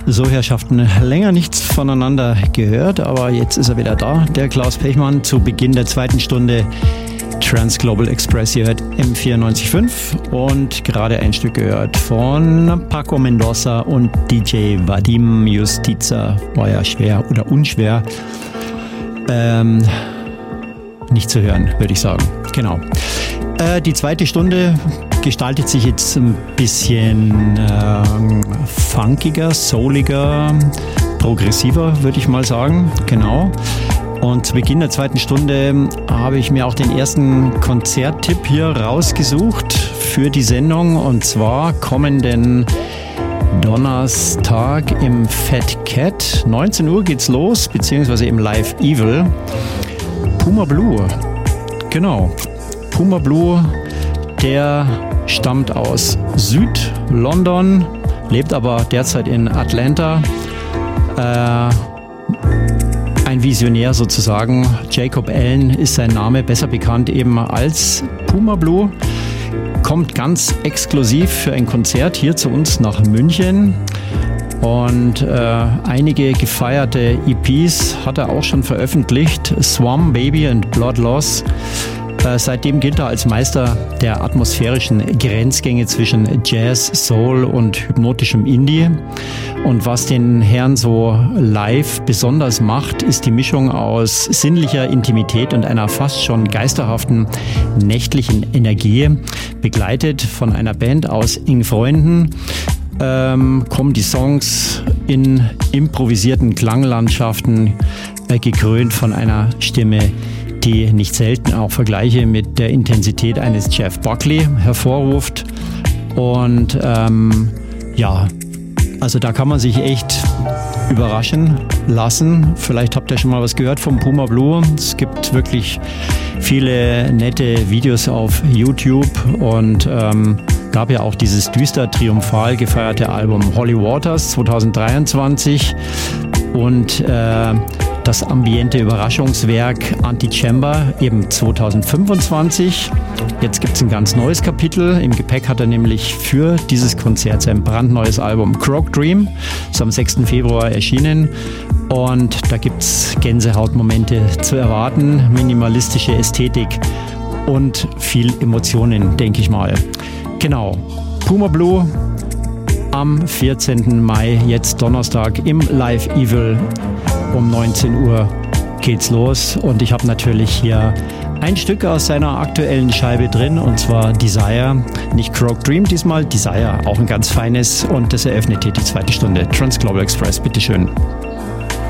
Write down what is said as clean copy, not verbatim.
So, Herrschaften, länger nichts voneinander gehört, aber jetzt ist er wieder da, der Klaus Pechmann, zu Beginn der zweiten Stunde Trans Global Express. Ihr hört M94.5 und gerade ein Stück gehört von Paco Mendoza und DJ Vadim Justiza. War ja schwer oder unschwer nicht zu hören, würde ich sagen. Genau. Die zweite Stunde gestaltet sich jetzt ein bisschen funkiger, souliger, progressiver, würde ich mal sagen. Genau. Und zu Beginn der zweiten Stunde habe ich mir auch den ersten Konzerttipp hier rausgesucht für die Sendung. Und zwar kommenden Donnerstag im Fat Cat. 19 Uhr geht's los, beziehungsweise im Live Evil. Puma Blue. Genau. Puma Blue, der stammt aus Süd-London, lebt aber derzeit in Atlanta. Ein Visionär sozusagen. Jacob Allen ist sein Name, besser bekannt eben als Puma Blue. Kommt ganz exklusiv für ein Konzert hier zu uns nach München. Und einige gefeierte EPs hat er auch schon veröffentlicht. Swam Baby and Blood Loss. Seitdem gilt er als Meister der atmosphärischen Grenzgänge zwischen Jazz, Soul und hypnotischem Indie. Und was den Herrn so live besonders macht, ist die Mischung aus sinnlicher Intimität und einer fast schon geisterhaften nächtlichen Energie. Begleitet von einer Band aus engen Freunden kommen die Songs in improvisierten Klanglandschaften, gekrönt von einer Stimme, die nicht selten auch Vergleiche mit der Intensität eines Jeff Buckley hervorruft. Und ja, also da kann man sich echt überraschen lassen. Vielleicht habt ihr schon mal was gehört vom Puma Blue. Es gibt wirklich viele nette Videos auf YouTube und gab ja auch dieses düster triumphal gefeierte Album Holy Waters 2023 und das ambiente Überraschungswerk Antichamber eben 2025. Jetzt gibt es ein ganz neues Kapitel. Im Gepäck hat er nämlich für dieses Konzert sein brandneues Album Croc Dream. Ist am 6. Februar erschienen. Und da gibt es Gänsehautmomente zu erwarten, minimalistische Ästhetik und viel Emotionen, denke ich mal. Genau. Puma Blue am 14. Mai, jetzt Donnerstag im Live Evil. Um 19 Uhr geht's los und ich habe natürlich hier ein Stück aus seiner aktuellen Scheibe drin und zwar Desire, nicht Croc Dream diesmal, Desire, auch ein ganz feines und das eröffnet hier die zweite Stunde. Trans Global Express, bitteschön.